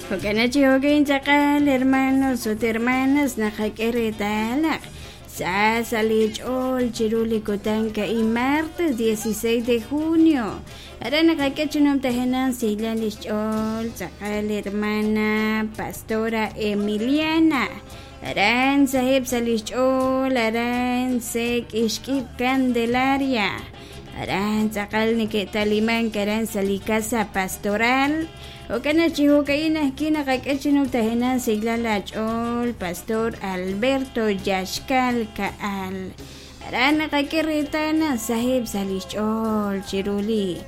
Hokanachi hokin chakal hermanos o hermanas najakeretalak. Sasalich ol chiruli kutanka y martes 16 de junio. Arana kakechunum tajenan silanish ol chakal hermana pastora Emiliana. Aran sahib salish ol aran sek ishkip Candelaria. Aran chakal niketaliman karan salikasa pastoral. Hokanachi hokaina kina kakechinum tajenan siglalach ol pastor Alberto Yashkal Kaal. Arana kakiritana sahib salish ol chiruli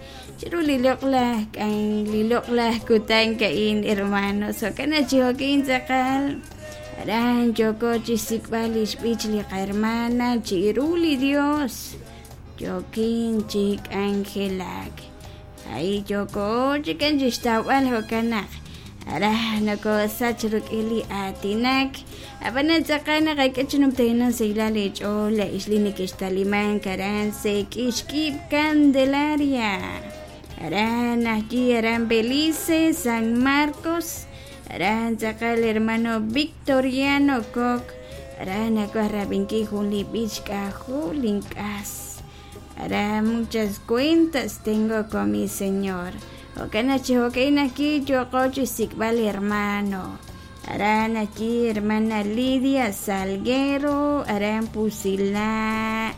loklah ang liloklah kutan kain hermanos. Hokanachi hokin sakal. Aran joko chisikbalish bichli hermana chiruli Dios. Jokin chik angelak. Ay joko chikan jistawal hokanak. Arah nako sachruk ili atinak. Abanan sakana kay kachinum tayo siglali chola islinik istaliman karan se kishkip Candelaria. Aran aquí aran Belice San Marcos. Aran sakal hermano Victoriano Kok. Aran ako harabinki huli bichka hulinkas. Ahora muchas cuentas tengo con mi Señor. Hokanachi hokaina aquí yo coche sikbal hermano. Harán aquí hermana Lidia Salguero. Harán Pusila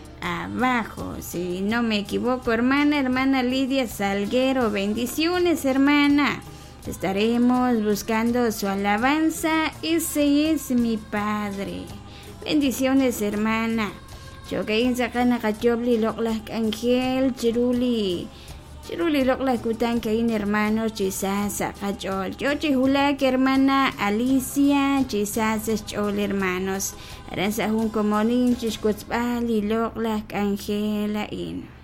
abajo. Si no me equivoco, hermana Lidia Salguero. Bendiciones, hermana. Estaremos buscando su alabanza. Ese es mi Padre. Bendiciones, hermana. Jokain sakana kachobli loklak angel chiruli loklak kutan kain hermano chisasa kachol. Yo chihulak hermana Alicia chisasa chol hermanos. Aran sa hun komonin chiskutzbali loklak angela in.